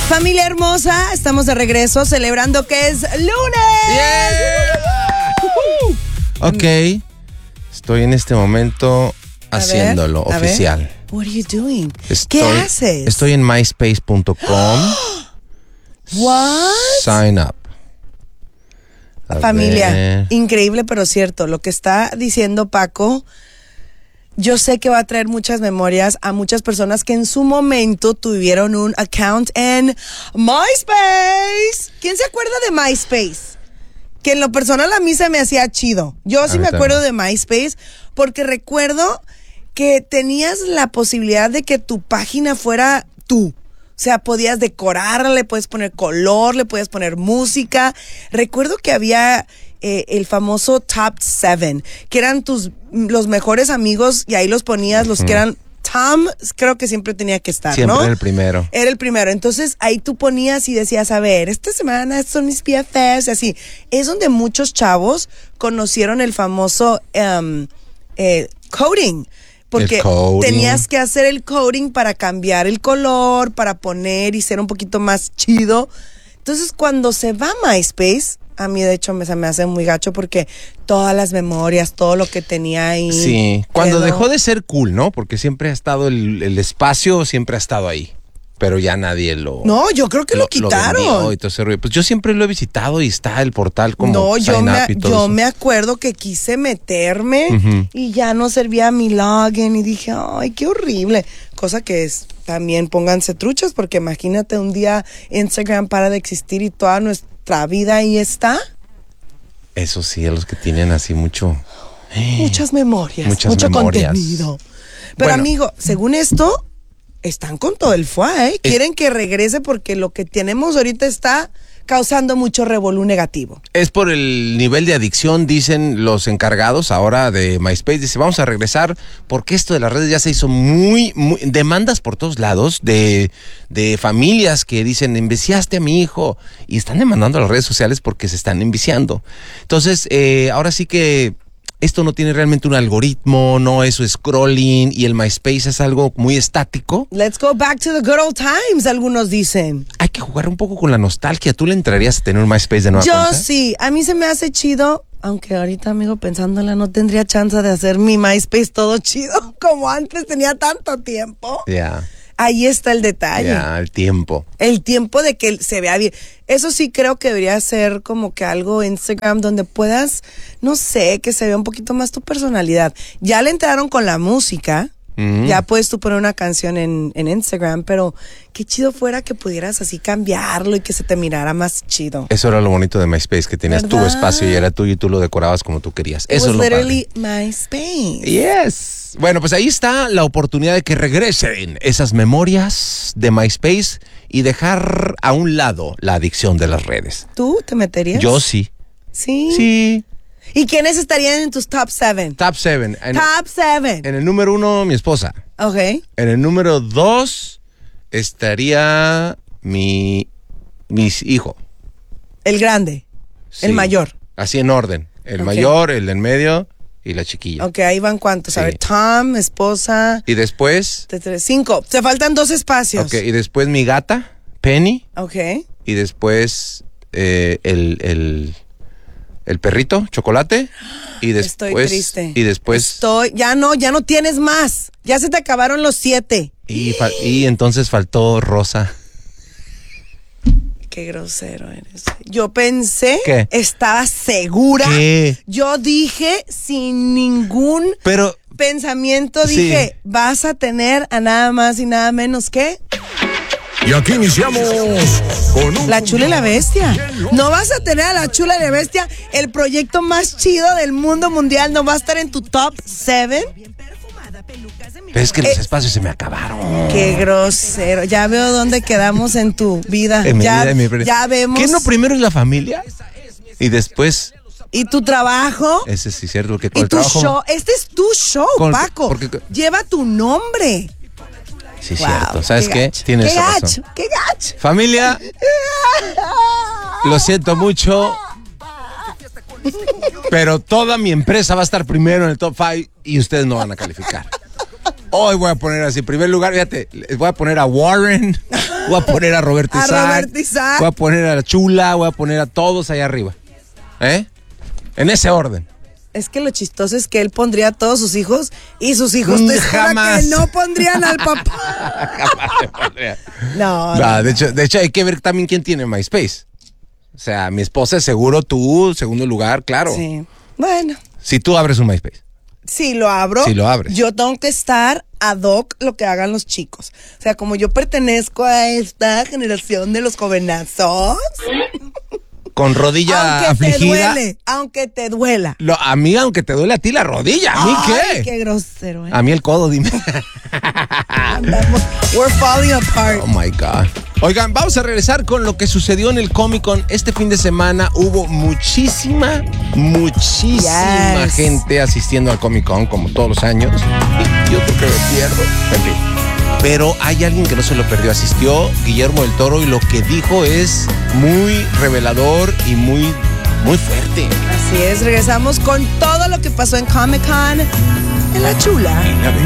Familia hermosa, estamos de regreso celebrando que es lunes. Yeah. Ok, estoy en este momento haciéndolo oficial. What are you doing? ¿Qué haces? Estoy en myspace.com. What? Sign up. Familia, increíble pero cierto. Lo que está diciendo Paco, yo sé que va a traer muchas memorias a muchas personas que en su momento tuvieron un account en MySpace. ¿Quién se acuerda de MySpace? Que en lo personal a mí se me hacía chido. Yo sí me acuerdo de MySpace porque recuerdo que tenías la posibilidad de que tu página fuera tú. O sea, podías decorarla, le puedes poner color, le puedes poner música. Recuerdo que había el famoso Top 7, que eran los mejores amigos y ahí los ponías, los que eran Tom, creo que siempre tenía que estar, siempre ¿no? Era el primero. Era el primero. Entonces ahí tú ponías y decías, a ver, esta semana estos son mis BFFs, así. Es donde muchos chavos conocieron el famoso coding. Porque tenías que hacer el coding para cambiar el color, para poner y ser un poquito más chido. Entonces, cuando se va a MySpace, a mí de hecho se me hace muy gacho porque todas las memorias, todo lo que tenía ahí. Sí, cuando dejó de ser cool, ¿no? Porque siempre ha estado el espacio, siempre ha estado ahí. Pero ya nadie lo... No, yo creo que lo quitaron. Y todo ese rollo. Pues yo siempre lo he visitado y está el portal como sign up y todo yo eso. me acuerdo que quise meterme y ya no servía mi login y dije, ay, qué horrible. Cosa que también pónganse truchas porque imagínate un día Instagram para de existir y toda nuestra vida ahí está. Eso sí, a los que tienen así muchas memorias, mucho contenido. Pero bueno, amigo, según esto... Están con todo el fuá, ¿eh? Quieren que regrese porque lo que tenemos ahorita está causando mucho revolú negativo. Es por el nivel de adicción, dicen los encargados ahora de MySpace. Dice, vamos a regresar porque esto de las redes ya se hizo muy demandas por todos lados de familias que dicen, enviciaste a mi hijo. Y están demandando a las redes sociales porque se están enviciando. Entonces, ahora sí que... Esto no tiene realmente un algoritmo, no es scrolling y el MySpace es algo muy estático. Let's go back to the good old times, algunos dicen. Hay que jugar un poco con la nostalgia. ¿Tú le entrarías a tener un MySpace de nueva cuenta? Yo sí, a mí se me hace chido, aunque ahorita, amigo, pensándola, no tendría chance de hacer mi MySpace todo chido como antes, tenía tanto tiempo. Ya. Ahí está el detalle. Ya, el tiempo. El tiempo de que se vea bien. Eso sí creo que debería ser como que algo Instagram donde puedas, no sé, que se vea un poquito más tu personalidad. Ya le entraron con la música. Ya puedes tú poner una canción en Instagram, pero qué chido fuera que pudieras así cambiarlo y que se te mirara más chido. Eso era lo bonito de MySpace, que tenías tu espacio y era tuyo y tú lo decorabas como tú querías. Eso es lo literally padre. MySpace. Yes. Bueno, pues ahí está la oportunidad de que regresen esas memorias de MySpace y dejar a un lado la adicción de las redes. ¿Tú te meterías? Yo sí. ¿Sí? Sí. ¿Y quiénes estarían en tus top 7? Top 7. Top 7. En el número 1, mi esposa. Ok. En el número 2 estaría mi hijo. El grande. Sí. El mayor. Así en orden. El mayor, el en medio y la chiquilla. Ok, ahí van cuántos. Sí. A ver, Tom, esposa. Y después... 5. Te faltan 2 espacios. Ok, y después mi gata, Penny. Ok. Y después el perrito, Chocolate. Y después... Estoy triste. Y después... Ya no tienes más. Ya se te acabaron los 7. Y entonces faltó Rosa. Qué grosero eres. Yo pensé, ¿qué? Estaba segura. ¿Qué? Yo dije sin ningún pensamiento, dije, vas a tener a nada más y nada menos que... Y aquí iniciamos con La Chula y la Bestia. No vas a tener a La Chula y la Bestia, el proyecto más chido del mundo mundial, no va a estar en tu top 7. Pero es que los espacios se me acabaron. Qué grosero. Ya veo dónde quedamos en tu vida. Ya vemos. ¿Qué no primero es la familia? Y después... ¿Y tu trabajo? Ese sí es cierto. Que con ¿Y el tu trabajo, show? Este es tu show, Paco. Lleva tu nombre. Sí, wow, cierto. ¿Sabes qué? Tienes razón. ¡Qué gacho! Familia, lo siento mucho, pero toda mi empresa va a estar primero en el top 5 y ustedes no van a calificar. Hoy voy a poner así, en primer lugar, fíjate, voy a poner a Warren, voy a poner a Roberto Isaac, voy a poner a la Chula, voy a poner a todos allá arriba. En ese orden. Es que lo chistoso es que él pondría a todos sus hijos y sus hijos jamás que no pondrían al papá. Jamás se pondría. No. De hecho, hay que ver también quién tiene MySpace. O sea, mi esposa, seguro tú, segundo lugar, claro. Sí. Bueno. Si tú abres un MySpace. Si lo abro, si lo abres, yo tengo que estar ad hoc lo que hagan los chicos. O sea, como yo pertenezco a esta generación de los jovenazos. Con rodilla afligida. Aunque te duela. A mí, aunque te duele a ti la rodilla. ¿A mí qué? Qué grosero, A mí el codo, dime. We're falling apart. Oh my God. Oigan, vamos a regresar con lo que sucedió en el Comic Con. Este fin de semana hubo muchísima gente asistiendo al Comic Con, como todos los años. Y yo creo que me pierdo. En fin. Pero hay alguien que no se lo perdió. Asistió Guillermo del Toro y lo que dijo es muy revelador y muy fuerte. Así es, regresamos con todo lo que pasó en Comic Con en La Chula.